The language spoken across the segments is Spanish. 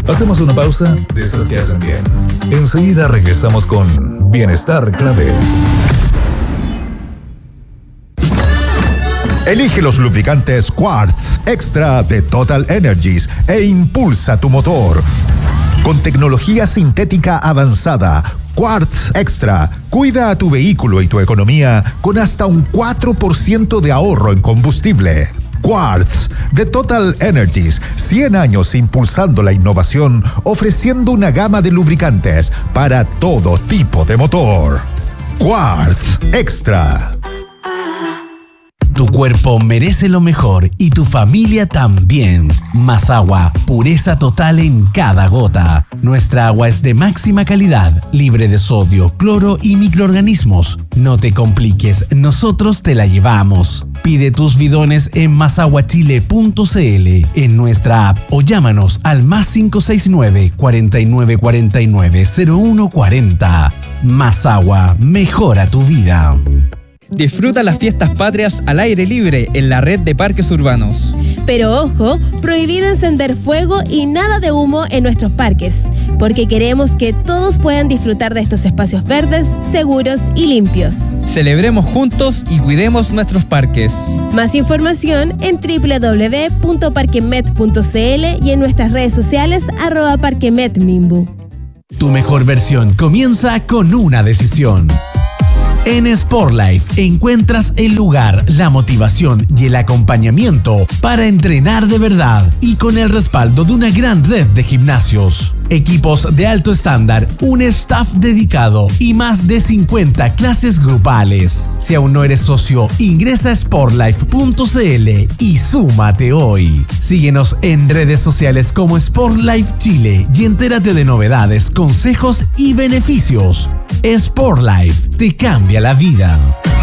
Hacemos una pausa de esas que hacen bien. Enseguida regresamos con Bienestar Clave. Elige los lubricantes Quartz Extra de Total Energies e impulsa tu motor. Con tecnología sintética avanzada, Quartz Extra cuida a tu vehículo y tu economía con hasta un 4% de ahorro en combustible. Quartz de Total Energies, 100 años impulsando la innovación, ofreciendo una gama de lubricantes para todo tipo de motor. Quartz Extra. Tu cuerpo merece lo mejor y tu familia también. Más agua, pureza total en cada gota. Nuestra agua es de máxima calidad, libre de sodio, cloro y microorganismos. No te compliques, nosotros te la llevamos. Pide tus bidones en masaguachile.cl, en nuestra app o llámanos al +569 4949 0140. Más agua, mejora tu vida. Disfruta las fiestas patrias al aire libre en la red de parques urbanos. Pero ojo, prohibido encender fuego y nada de humo en nuestros parques, porque queremos que todos puedan disfrutar de estos espacios verdes, seguros y limpios. Celebremos juntos y cuidemos nuestros parques. Más información en www.parquemet.cl y en nuestras redes sociales @parquemetmimbu. Tu mejor versión comienza con una decisión. En Sportlife encuentras el lugar, la motivación y el acompañamiento para entrenar de verdad y con el respaldo de una gran red de gimnasios. Equipos de alto estándar, un staff dedicado y más de 50 clases grupales. Si aún no eres socio, ingresa a sportlife.cl y súmate hoy. Síguenos en redes sociales como Sportlife Chile y entérate de novedades, consejos y beneficios. Sportlife te cambia la vida.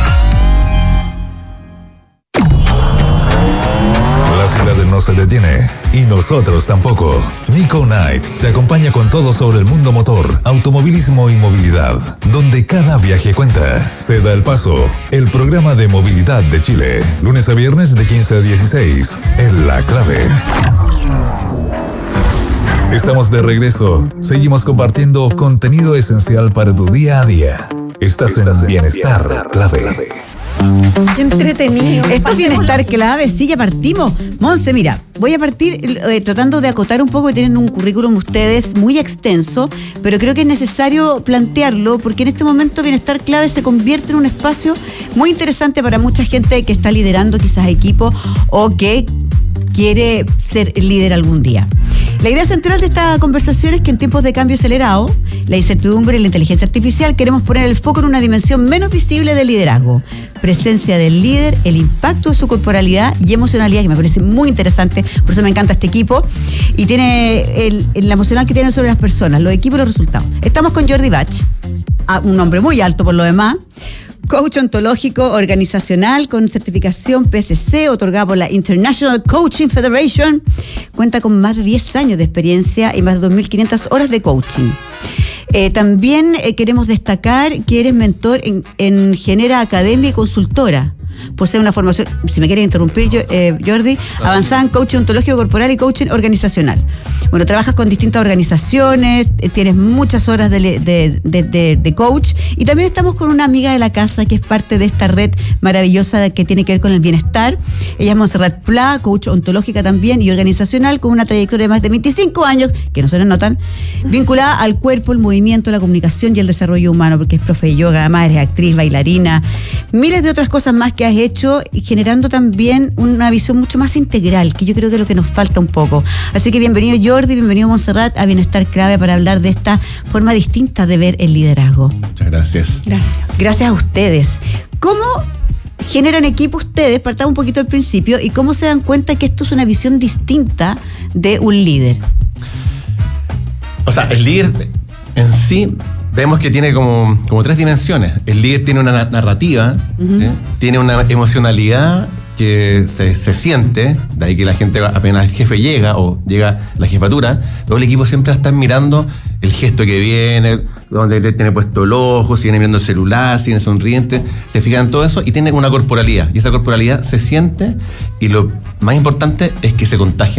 La ciudad no se detiene y nosotros tampoco. Nico Knight te acompaña con todo sobre el mundo motor, automovilismo y movilidad, donde cada viaje cuenta. Se da el paso, el programa de movilidad de Chile, lunes a viernes de 15 a 16, en La Clave. Estamos de regreso. Seguimos compartiendo contenido esencial para tu día a día. Estás en Bienestar Clave. ¡Qué entretenido! Esto es Bienestar Clave, sí, ya partimos. Monse, mira, voy a partir tratando de acotar un poco, y tienen un currículum ustedes muy extenso, pero creo que es necesario plantearlo porque en este momento Bienestar Clave se convierte en un espacio muy interesante para mucha gente que está liderando quizás equipo o que quiere ser líder algún día. La idea central de esta conversación es que en tiempos de cambio acelerado, la incertidumbre y la inteligencia artificial, queremos poner el foco en una dimensión menos visible del liderazgo. Presencia del líder, el impacto de su corporalidad y emocionalidad, que me parece muy interesante, por eso me encanta este equipo, y tiene la emocional que tienen sobre las personas, los equipos y los resultados. Estamos con Jordi Bach, un hombre muy alto por lo demás, coach ontológico organizacional con certificación PSC otorgada por la International Coaching Federation. Cuenta con más de 10 años de experiencia y más de 2.500 horas de coaching. También queremos destacar que eres mentor en Genera Academia y Consultora. Posee una formación, si me quieren interrumpir, Jordi, avanzada en coaching ontológico corporal y coaching organizacional. Bueno, trabajas con distintas organizaciones, tienes muchas horas de coach, y también estamos con una amiga de la casa que es parte de esta red maravillosa que tiene que ver con el bienestar. Ella es Montserrat Pla, coach ontológica también y organizacional, con una trayectoria de más de 25 años, que no se nos notan, vinculada al cuerpo, el movimiento, la comunicación y el desarrollo humano, porque es profe de yoga, además eres actriz, bailarina, miles de otras cosas más que has hecho, y generando también una visión mucho más integral, que yo creo que es lo que nos falta un poco. Así que bienvenido Jordi, bienvenido Montserrat a Bienestar Clave para hablar de esta forma distinta de ver el liderazgo. Muchas gracias. Gracias a ustedes. ¿Cómo generan equipo ustedes? Partamos un poquito al principio, y cómo se dan cuenta que esto es una visión distinta de un líder. O sea, el líder en sí vemos que tiene como 3 dimensiones. El líder tiene una narrativa, ¿sí? Tiene una emocionalidad que se siente, de ahí que la gente apenas el jefe llega o llega la jefatura, todo el equipo siempre está mirando el gesto que viene, donde tiene puesto el ojo, si viene mirando el celular, si viene sonriente, se fijan en todo eso y tiene una corporalidad, y esa corporalidad se siente, y lo más importante es que se contagia.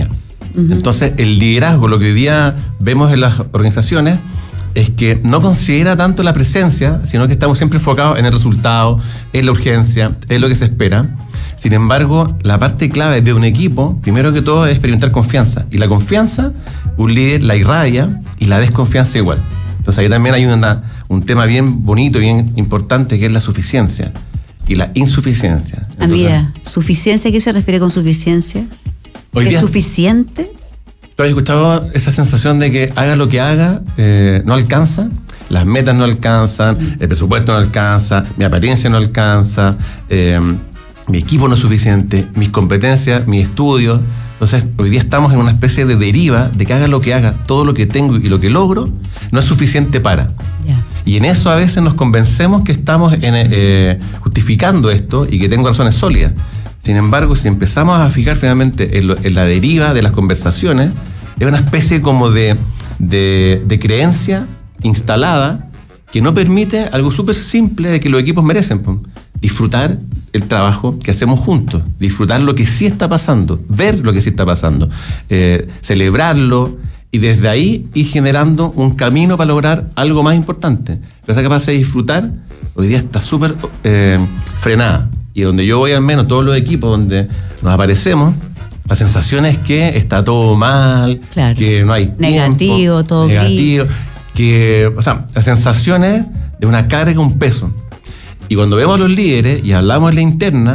Entonces, el liderazgo, lo que hoy día vemos en las organizaciones, es que no considera tanto la presencia, sino que estamos siempre enfocados en el resultado, en la urgencia, en lo que se espera. Sin embargo, la parte clave de un equipo, primero que todo, es experimentar confianza. Y la confianza, un líder la irradia y la desconfianza igual. Entonces ahí también hay un tema bien bonito, bien importante, que es la suficiencia y la insuficiencia. Entonces, mira, ¿suficiencia? ¿A qué se refiere con suficiencia? ¿Es suficiente? ¿Tú has escuchado esa sensación de que haga lo que haga, no alcanza? Las metas no alcanzan, el presupuesto no alcanza, mi apariencia no alcanza, mi equipo no es suficiente, mis competencias, mis estudios. Entonces, hoy día estamos en una especie de deriva de que haga lo que haga, todo lo que tengo y lo que logro no es suficiente para. Yeah. Y en eso a veces nos convencemos que estamos justificando esto y que tengo razones sólidas. Sin embargo, si empezamos a fijar finalmente en la deriva de las conversaciones, es una especie como de creencia instalada que no permite algo súper simple de que los equipos merecen. Disfrutar el trabajo que hacemos juntos, disfrutar lo que sí está pasando, ver lo que sí está pasando, celebrarlo y desde ahí ir generando un camino para lograr algo más importante. Pero esa capacidad de disfrutar hoy día está súper frenada. Y donde yo voy, al menos todos los equipos donde nos aparecemos, la sensación es que está todo mal, claro, que no hay tiempo, negativo, todo negativo, que, o sea, la sensación es de una carga, un peso. Y cuando vemos a los líderes y hablamos en la interna,